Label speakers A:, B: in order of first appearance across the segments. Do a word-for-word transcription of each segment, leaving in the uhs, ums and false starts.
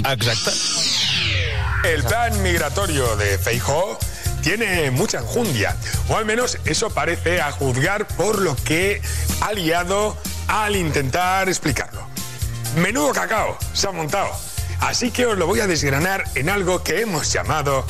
A: Exacte.
B: El plan migratorio de Feijóo tiene mucha enjundia, o al menos eso parece a juzgar por lo que ha liado al intentar explicarlo. Menudo cacao se ha montado, así que os lo voy a desgranar en algo que hemos llamado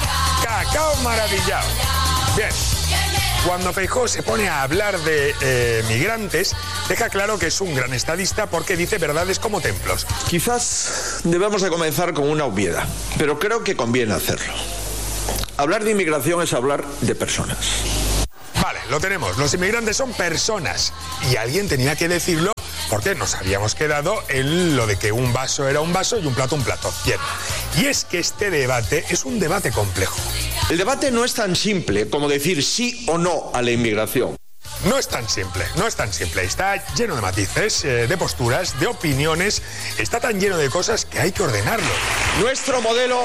B: cacao maravillado. Bien, cuando Feijóo se pone a hablar de eh, migrantes, deja claro que es un gran estadista porque dice verdades como templos.
C: Quizás debamos de comenzar con una obviedad, pero creo que conviene hacerlo. Hablar de inmigración es hablar de personas.
B: Vale, lo tenemos. Los inmigrantes son personas. Y alguien tenía que decirlo porque nos habíamos quedado en lo de que un vaso era un vaso y un plato un plato. Bien. Y es que este debate es un debate complejo.
C: El debate no es tan simple como decir sí o no a la inmigración.
B: No es tan simple, no es tan simple. Está lleno de matices, eh, de posturas, de opiniones. Está tan lleno de cosas que hay que ordenarlo.
C: Nuestro modelo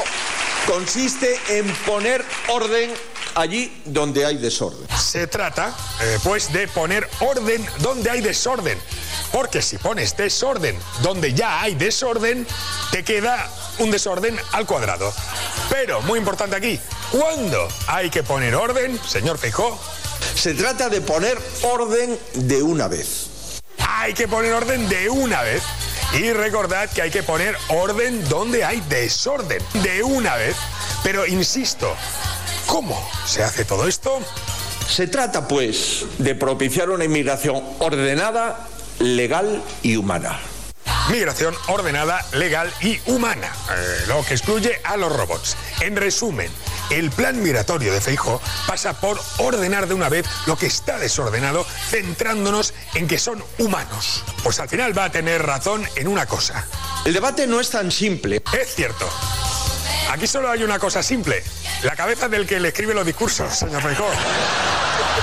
C: consiste en poner orden allí donde hay desorden.
B: Se trata, eh, pues, de poner orden donde hay desorden. Porque si pones desorden donde ya hay desorden, te queda un desorden al cuadrado. Pero, muy importante aquí, ¿cuándo hay que poner orden, señor Feijóo?
C: Se trata de poner orden de una vez.
B: Hay que poner orden de una vez. Y recordad que hay que poner orden donde hay desorden, de una vez. Pero insisto, ¿cómo se hace todo esto?
C: Se trata, pues, de propiciar una inmigración ordenada, legal y humana.
B: Migración ordenada, legal y humana, eh, lo que excluye a los robots. En resumen, el plan migratorio de Feijóo pasa por ordenar de una vez lo que está desordenado, centrándonos en que son humanos. Pues al final va a tener razón en una cosa.
C: El debate no es tan simple.
B: Es cierto. Aquí solo hay una cosa simple: la cabeza del que le escribe los discursos, señor Feijóo.